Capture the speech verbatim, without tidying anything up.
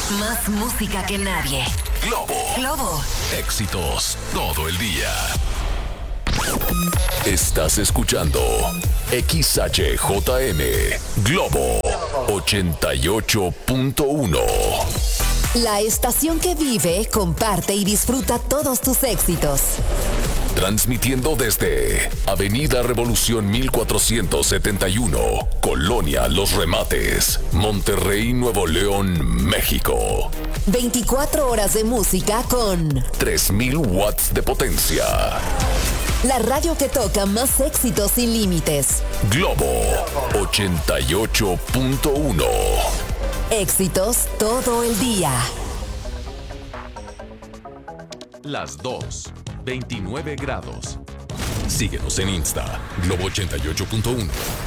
Más música que nadie. Globo. Globo. Éxitos todo el día. Estás escuchando X H J M Globo ochenta y ocho punto uno. La estación que vive, comparte y disfruta todos tus éxitos. Transmitiendo desde Avenida Revolución mil cuatrocientos setenta y uno, Colonia Los Remates, Monterrey, Nuevo León, México. veinticuatro horas de música con tres mil watts de potencia. La radio que toca más éxitos sin límites. Globo ochenta y ocho punto uno. Éxitos todo el día. Las dos, veintinueve grados. Síguenos en Insta, Globo ochenta y ocho punto uno.